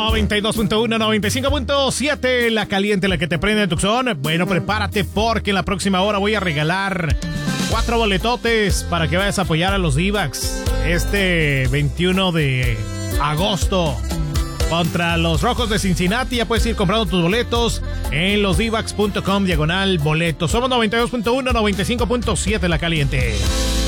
92.1, 95.7, la caliente, la que te prende en Tucson. Bueno, prepárate porque en la próxima hora voy a regalar 4 boletotes para que vayas a apoyar a los D-backs este 21 de agosto contra los Rojos de Cincinnati. Ya puedes ir comprando tus boletos en losdbacks.com/boletos. Somos 92.1, 95.7, la caliente.